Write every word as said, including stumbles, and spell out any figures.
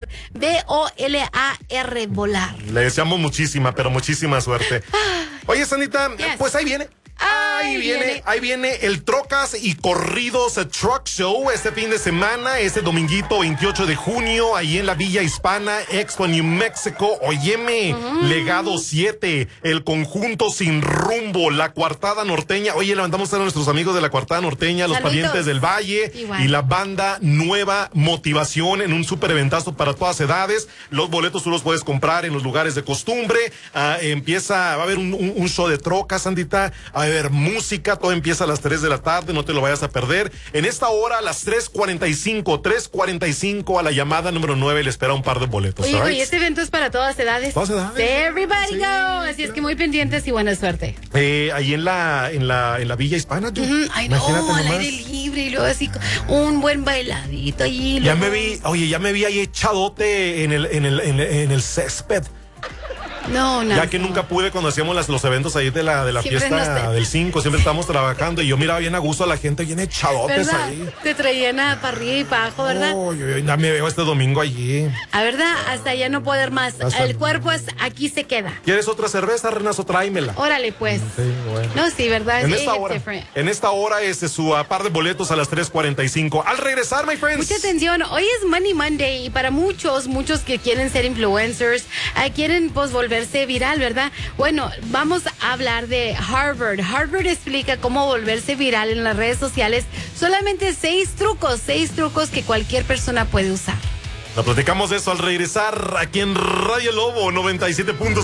B O L A R, volar. Le deseamos muchísima, pero muchísima suerte. Oye, Sandita, Yes. pues ahí viene. Ahí viene, viene. ahí viene el Trocas y Corridos Truck Show este fin de semana, este dominguito veintiocho de junio, ahí en la Villa Hispana, Expo, New Mexico. Óyeme, uh-huh. Legado siete, el conjunto sin rumbo, la Coartada Norteña. Oye, levantamos a nuestros amigos de la Coartada Norteña, los Saludos. Parientes del Valle. Igual. Y la banda Nueva Motivación en un super eventazo para todas edades. Los boletos tú los puedes comprar en los lugares de costumbre. Uh, empieza, va a haber un, un, un show de trocas, Sandita. A ver, música, todo empieza a las tres de la tarde, no te lo vayas a perder. En esta hora, a las tres cuarenta y cinco, tres cuarenta y cinco, a la llamada número nueve, le espera un par de boletos. Oye, right? y este evento es para todas edades. Todas edades. Everybody Sí, go. Así claro. es que muy pendientes y buena suerte. Eh, ahí en la, en la, en la Villa Hispana, tú. Mm-hmm. Ay, no, al aire libre y luego así un buen bailadito allí. Ya luego... me vi, oye, ya me vi ahí echadote en el, en el, en el, en el césped. No, no. Ya que nunca pude cuando hacíamos las, los eventos ahí de la, de la fiesta nos... del cinco, siempre estábamos trabajando y yo miraba bien a gusto a la gente, bien echadotes ¿verdad? Ahí. Te traían a para arriba y para abajo, ¿verdad? Oh, yo, yo, ya me veo este domingo allí. A verdad, hasta ya no poder más. Hasta el cuerpo es, aquí se queda. ¿Quieres otra cerveza, Renazo? Tráemela. Órale, pues. Sí, bueno. No, sí, ¿verdad? En Es esta hora, different. en esta hora es su uh, par de boletos a las tres cuarenta y cinco. Al regresar, my friends. Mucha atención, hoy es Money Monday y para muchos, muchos que quieren ser influencers, eh, quieren pues volverse viral, ¿verdad? Bueno, vamos a hablar de Harvard. Harvard explica cómo volverse viral en las redes sociales. Solamente seis trucos, seis trucos que cualquier persona puede usar. Lo platicamos de eso al regresar aquí en Radio Lobo noventa y siete punto